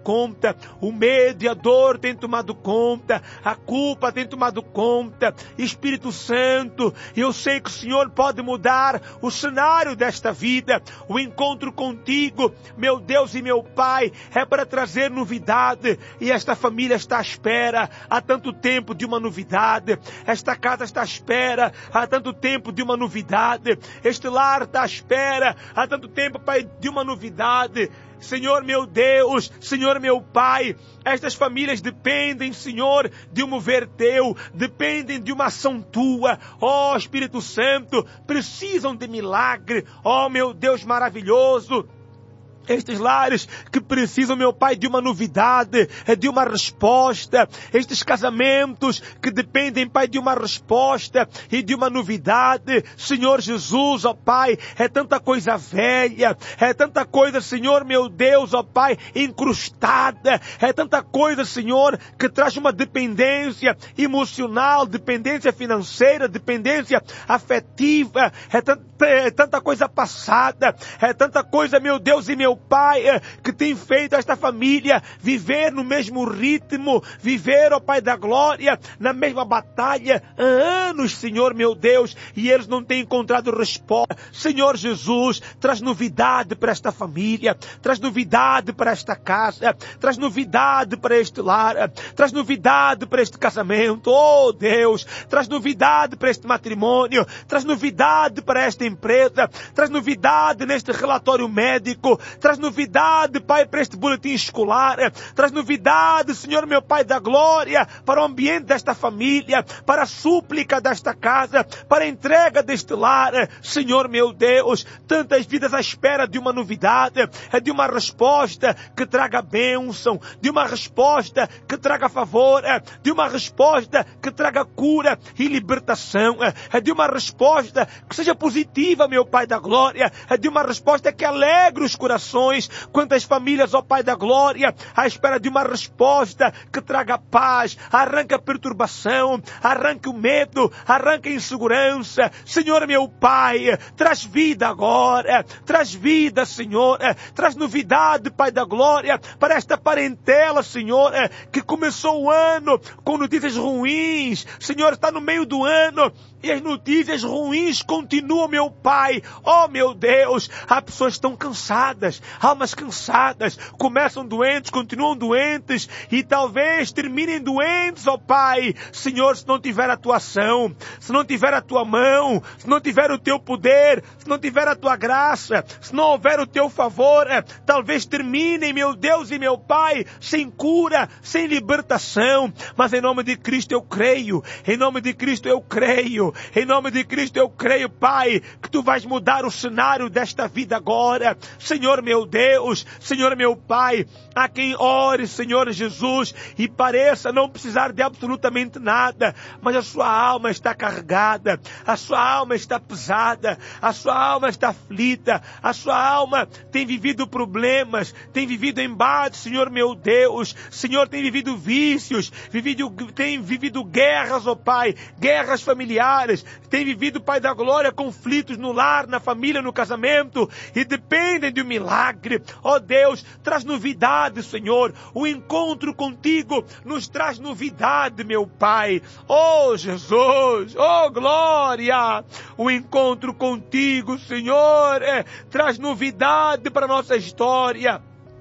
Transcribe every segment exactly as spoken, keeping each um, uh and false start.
conta, o medo e a dor têm tomado conta, a culpa tem tomado conta. Espírito Santo, eu sei que o Senhor pode mudar o cenário desta vida. O encontro contigo, meu Deus e meu Pai, é para trazer novidade, e esta família está à espera há tanto tempo de uma novidade. Esta casa está à espera há tanto tempo de uma novidade. Este lar está à espera há tanto tempo, Pai, de uma novidade. Senhor meu Deus, Senhor meu Pai, estas famílias dependem, Senhor, de um mover teu, dependem de uma ação tua. Ó Espírito Santo, precisam de milagre. Ó meu Deus maravilhoso, estes lares que precisam, meu Pai, de uma novidade, de uma resposta. Estes casamentos que dependem, Pai, de uma resposta e de uma novidade. Senhor Jesus, ó Pai, é tanta coisa velha, é tanta coisa, Senhor, meu Deus, ó Pai, incrustada. É tanta coisa, Senhor, que traz uma dependência emocional, dependência financeira, dependência afetiva. É tanta, é tanta coisa passada, é tanta coisa, meu Deus e meu Pai, que tem feito esta família viver no mesmo ritmo, viver, ó Pai da glória, na mesma batalha há anos, Senhor meu Deus, e eles não têm encontrado resposta. Senhor Jesus, traz novidade para esta família, traz novidade para esta casa, traz novidade para este lar, traz novidade para este casamento. Oh Deus, traz novidade para este matrimônio, traz novidade para esta empresa, traz novidade neste relatório médico, traz novidade, Pai, para este boletim escolar, traz novidade, Senhor meu Pai da glória, para o ambiente desta família, para a súplica desta casa, para a entrega deste lar. Senhor meu Deus, tantas vidas à espera de uma novidade, de uma resposta que traga bênção, de uma resposta que traga favor, de uma resposta que traga cura e libertação, de uma resposta que seja positiva, meu Pai da glória, de uma resposta que alegre os corações. Quantas famílias, ó Pai da glória, à espera de uma resposta que traga paz, arranca a perturbação, arranca o medo, arranca a insegurança. Senhor meu Pai, traz vida agora, traz vida, Senhor, traz novidade, Pai da glória, para esta parentela, Senhor, que começou o ano com notícias ruins. Senhor, está no meio do ano e as notícias ruins continuam, meu Pai. Oh meu Deus, há pessoas que estão cansadas, almas cansadas, começam doentes, continuam doentes e talvez terminem doentes, ó Pai. Senhor, se não tiver a tua ação, se não tiver a tua mão, se não tiver o teu poder, se não tiver a tua graça, se não houver o teu favor, talvez terminem, meu Deus e meu Pai, sem cura, sem libertação. Mas em nome de Cristo eu creio, em nome de Cristo eu creio, em nome de Cristo eu creio, Pai, que tu vais mudar o cenário desta vida agora. Senhor meu Deus, Senhor meu Pai, a quem ore, Senhor Jesus, e pareça não precisar de absolutamente nada, mas a sua alma está carregada, a sua alma está pesada, a sua alma está aflita, a sua alma tem vivido problemas, tem vivido embates, Senhor meu Deus, Senhor, tem vivido vícios, vivido, tem vivido guerras, ó Pai, guerras familiares, tem vivido, Pai da glória, conflitos no lar, na família, no casamento, e dependem de um milagre. Ó Deus, traz novidade, Senhor. O encontro contigo nos traz novidade, meu Pai. Oh Jesus, oh glória. O encontro contigo, Senhor, é, traz novidade para a nossa história.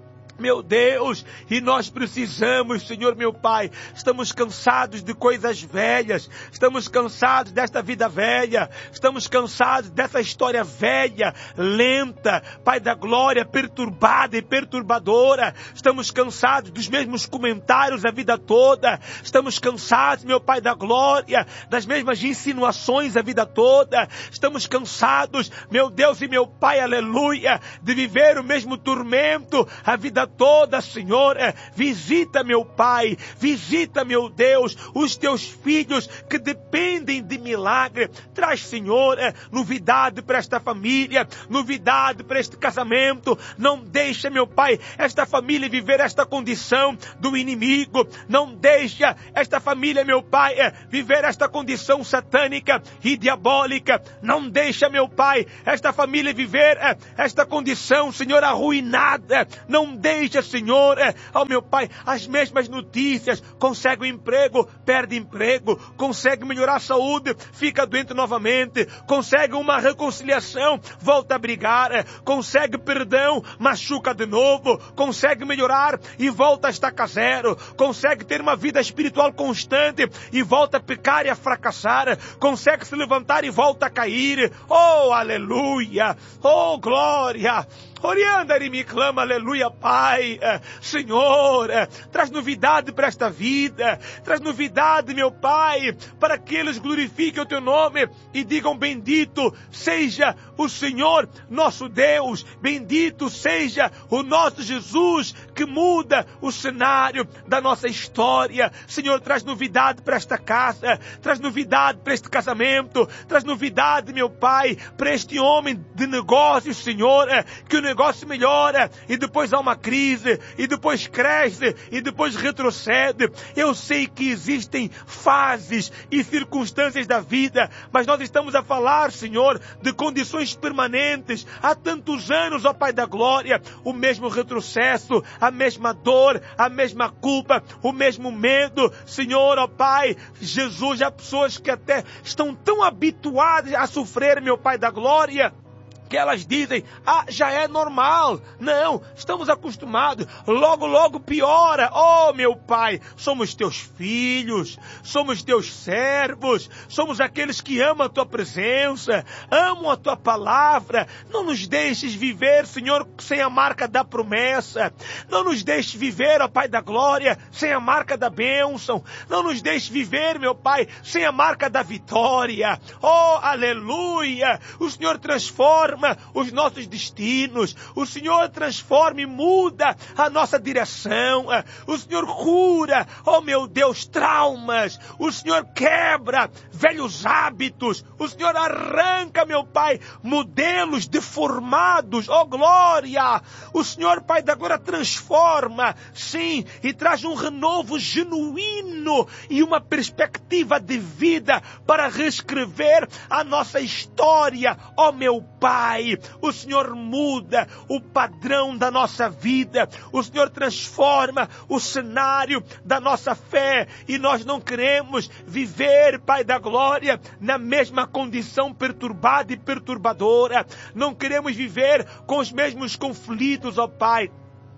Meu Deus, e nós precisamos, Senhor meu Pai, estamos cansados de coisas velhas, estamos cansados desta vida velha, estamos cansados dessa história velha, lenta, Pai da glória, perturbada e perturbadora, estamos cansados dos mesmos comentários a vida toda, estamos cansados, meu Pai da glória, das mesmas insinuações a vida toda, estamos cansados, meu Deus e meu Pai, aleluia, de viver o mesmo tormento a vida toda, Senhor. Visita, meu Pai, visita, meu Deus, os teus filhos que dependem de milagre. Traz, Senhor, novidade para esta família, novidade para este casamento. Não deixa, meu Pai, esta família viver esta condição do inimigo. Não deixa esta família, meu Pai, viver esta condição satânica e diabólica. Não deixa, meu Pai, esta família viver esta condição, Senhor, arruinada. Não deixa deixa, Senhor, é, ó meu Pai, as mesmas notícias, consegue um emprego, perde emprego, consegue melhorar a saúde, fica doente novamente, consegue uma reconciliação, volta a brigar, é, consegue perdão, machuca de novo, consegue melhorar e volta a estacar zero, consegue ter uma vida espiritual constante e volta a pecar e a fracassar, consegue se levantar e volta a cair. Oh, aleluia! Oh, glória! Orianda e me clama, aleluia, Pai. Senhor, traz novidade para esta vida, traz novidade, meu Pai, para que eles glorifiquem o Teu nome e digam: bendito seja o Senhor, nosso Deus, bendito seja o nosso Jesus, que muda o cenário da nossa história. Senhor, traz novidade para esta casa, traz novidade para este casamento, traz novidade, meu Pai, para este homem de negócios, Senhor, que o negócio melhora e depois há uma crise e depois cresce e depois retrocede. Eu sei que existem fases e circunstâncias da vida, mas nós estamos a falar, Senhor, de condições permanentes. Há tantos anos, ó Pai da glória, o mesmo retrocesso, a mesma dor, a mesma culpa, o mesmo medo. Senhor, ó Pai, Jesus, há pessoas que até estão tão habituadas a sofrer, meu Pai da glória, que elas dizem: ah, já é normal. Não, estamos acostumados. Logo, logo piora. Oh, meu Pai, somos Teus filhos, somos Teus servos, somos aqueles que amam a Tua presença, amam a Tua palavra. Não nos deixes viver, Senhor, sem a marca da promessa. Não nos deixes viver, ó Pai da glória, sem a marca da bênção. Não nos deixes viver, meu Pai, sem a marca da vitória. Oh, aleluia! O Senhor transforma os nossos destinos, o Senhor transforma e muda a nossa direção, o Senhor cura, oh meu Deus, traumas, o Senhor quebra velhos hábitos, o Senhor arranca, meu Pai, modelos deformados, oh glória, o Senhor, Pai da glória, transforma, sim, e traz um renovo genuíno e uma perspectiva de vida para reescrever a nossa história, oh meu Pai. O Senhor muda o padrão da nossa vida, o Senhor transforma o cenário da nossa fé, e nós não queremos viver, Pai da glória, na mesma condição perturbada e perturbadora. Não queremos viver com os mesmos conflitos, ó Pai.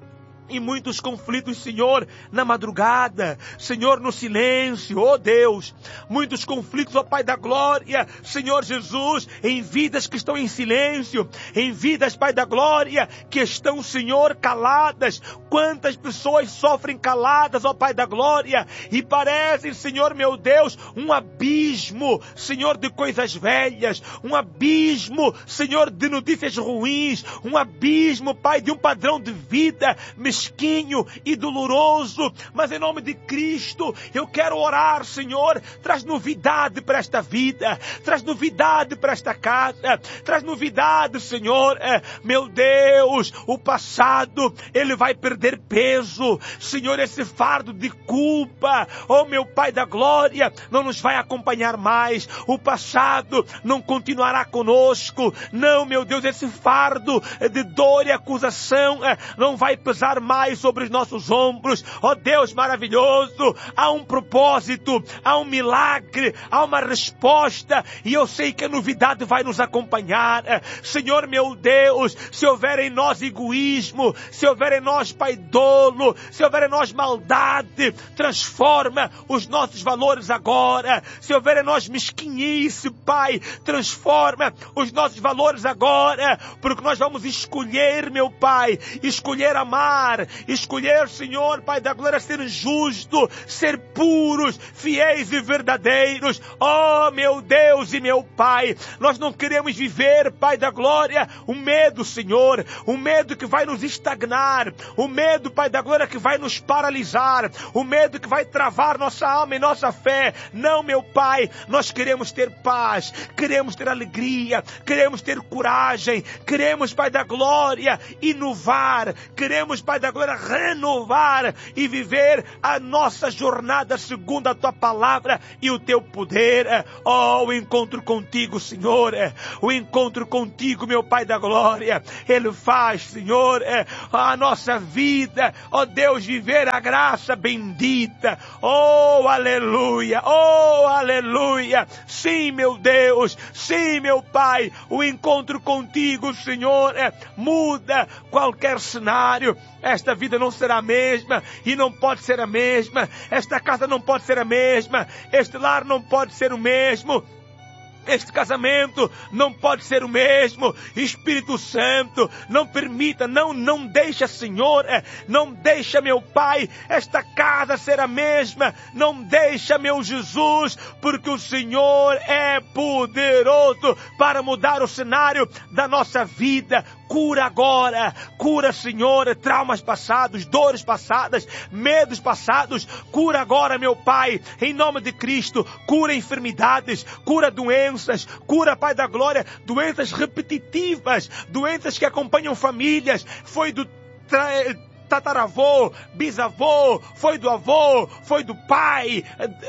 E muitos conflitos, Senhor, na madrugada, Senhor, no silêncio, ó Deus. Muitos conflitos, ó Pai da glória, Senhor Jesus, em vidas que estão em silêncio, em vidas, Pai da glória, que estão, Senhor, caladas. Quantas pessoas sofrem caladas, ó Pai da glória, e parecem, Senhor, meu Deus, um abismo, Senhor, de coisas velhas, um abismo, Senhor, de notícias ruins, um abismo, Pai, de um padrão de vida mesquinho e doloroso. Mas em nome de Cristo, eu quero orar, Senhor, traz novidade para esta vida, traz novidade para esta casa, traz novidade, Senhor. É, meu Deus, o passado, ele vai perder peso, Senhor, esse fardo de culpa, oh meu Pai da glória, não nos vai acompanhar mais, o passado não continuará conosco, não, meu Deus, esse fardo de dor e acusação é, não vai pesar mais sobre os nossos ombros. Ó Deus maravilhoso, há um propósito, há um milagre, há uma resposta, e eu sei que a novidade vai nos acompanhar. Senhor meu Deus, se houver em nós egoísmo, se houver em nós, Pai, dolo, se houver em nós maldade, transforma os nossos valores agora. Se houver em nós mesquinhice, Pai, transforma os nossos valores agora, porque nós vamos escolher, meu Pai, escolher amar, escolher, Senhor, Pai da glória, ser justo, ser puros, fiéis e verdadeiros. Oh, meu Deus e meu Pai, nós não queremos viver, Pai da glória, o medo, Senhor, o medo que vai nos estagnar, o medo, Pai da glória, que vai nos paralisar, o medo que vai travar nossa alma e nossa fé. Não, meu Pai, nós queremos ter paz, queremos ter alegria, queremos ter coragem, queremos, Pai da glória, inovar, queremos, Pai da Glória, renovar e viver a nossa jornada segundo a Tua palavra e o Teu poder. Oh, o encontro contigo, Senhor, o encontro contigo, meu Pai da Glória, Ele faz, Senhor, a nossa vida, ó Deus, viver a graça bendita. Oh, aleluia, oh, aleluia. Sim, meu Deus, sim, meu Pai, o encontro contigo, Senhor, muda qualquer cenário. Esta vida não será a mesma e não pode ser a mesma. Esta casa não pode ser a mesma. Este lar não pode ser o mesmo. Este casamento não pode ser o mesmo. Espírito Santo, não permita, não, não deixa, Senhor, não deixa, meu Pai, esta casa ser a mesma. Não deixa, meu Jesus, porque o Senhor é poderoso para mudar o cenário da nossa vida. Cura agora, cura, Senhor, traumas passados, dores passadas, medos passados. Cura agora, meu Pai, em nome de Cristo. Cura enfermidades, cura doenças, cura, Pai da Glória, doenças repetitivas, doenças que acompanham famílias. Foi do tra... tataravô, bisavô, foi do avô, foi do pai,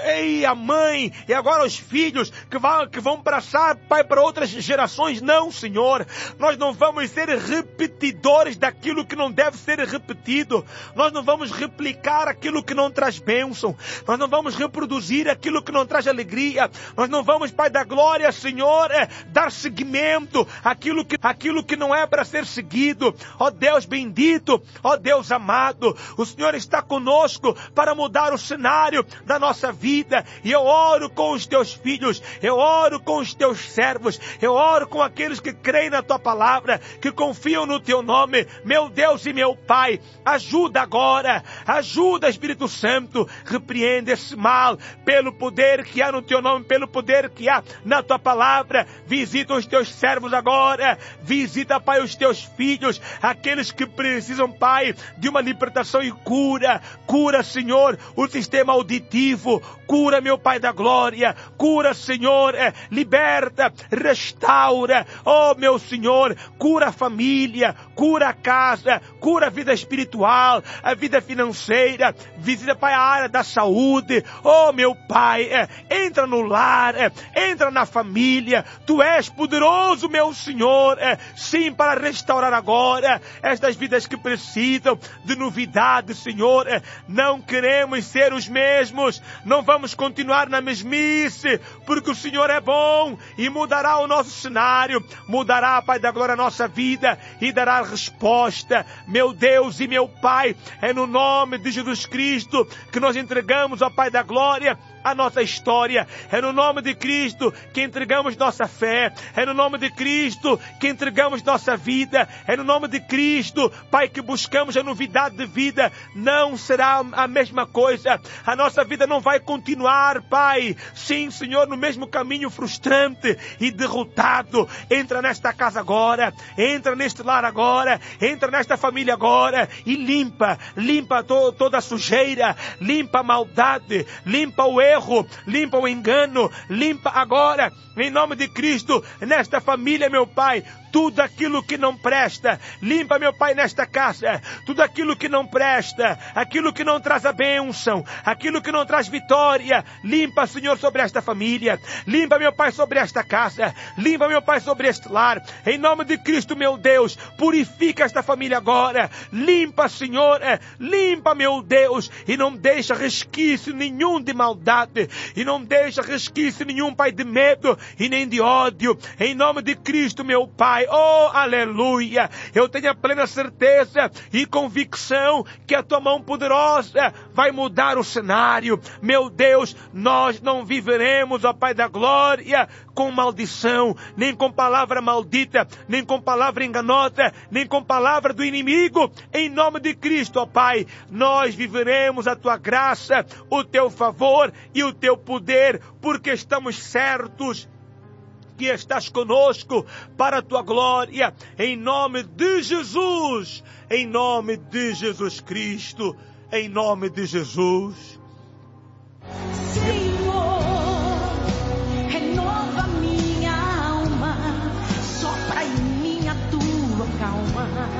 e a mãe, e agora os filhos que vão, que vão passar, Pai, para outras gerações. Não, Senhor, nós não vamos ser repetidores daquilo que não deve ser repetido. Nós não vamos replicar aquilo que não traz bênção. Nós não vamos reproduzir aquilo que não traz alegria. Nós não vamos, Pai da Glória, Senhor, é, dar seguimento àquilo que, àquilo que não é para ser seguido. Ó Deus bendito, ó Deus amado, o Senhor está conosco para mudar o cenário da nossa vida. E eu oro com os teus filhos, eu oro com os teus servos, eu oro com aqueles que creem na tua palavra, que confiam no teu nome. Meu Deus e meu Pai, ajuda agora, ajuda, Espírito Santo, repreende esse mal pelo poder que há no teu nome, pelo poder que há na tua palavra. Visita os teus servos agora, visita, Pai, os teus filhos, aqueles que precisam, Pai, de uma libertação e cura. Cura, Senhor, o sistema auditivo. Cura, meu Pai da Glória. Cura, Senhor, é, liberta, restaura. Oh, meu Senhor, cura a família, cura a casa, cura a vida espiritual, a vida financeira. Visita, Pai, a área da saúde. Oh, meu Pai, é, entra no lar, é, entra na família. Tu és poderoso, meu Senhor, é, sim, para restaurar agora estas vidas que precisam de novidade, Senhor. Não queremos ser os mesmos, não vamos continuar na mesmice, porque o Senhor é bom e mudará o nosso cenário, mudará, Pai da Glória, a nossa vida e dará resposta. Meu Deus e meu Pai, é no nome de Jesus Cristo que nós entregamos ao Pai da Glória a nossa história. É no nome de Cristo que entregamos nossa fé. É no nome de Cristo que entregamos nossa vida. É no nome de Cristo, Pai, que buscamos a novidade de vida. Não será a mesma coisa. A nossa vida não vai continuar, Pai, sim, Senhor, no mesmo caminho frustrante e derrotado. Entra nesta casa agora, entra neste lar agora, entra nesta família agora e limpa, limpa to- toda a sujeira, limpa a maldade, limpa o erro, erro, limpa o engano, limpa agora, em nome de Cristo, nesta família, meu Pai, tudo aquilo que não presta. Limpa, meu Pai, nesta casa, tudo aquilo que não presta, aquilo que não traz a bênção, aquilo que não traz vitória. Limpa, Senhor, sobre esta família. Limpa, meu Pai, sobre esta casa. Limpa, meu Pai, sobre este lar. Em nome de Cristo, meu Deus, purifica esta família agora. Limpa, Senhor, é, limpa, meu Deus, e não deixa resquício nenhum de maldade, e não deixa resquício nenhum, Pai, de medo e nem de ódio. Em nome de Cristo, meu Pai, oh, aleluia, eu tenho a plena certeza e convicção que a tua mão poderosa vai mudar o cenário. Meu Deus, nós não viveremos, ó Pai da Glória, com maldição, nem com palavra maldita, nem com palavra enganosa, nem com palavra do inimigo. Em nome de Cristo, ó Pai, nós viveremos a tua graça, o teu favor e o teu poder, porque estamos certos que estás conosco para a tua glória, em nome de Jesus, em nome de Jesus Cristo, em nome de Jesus. Sim.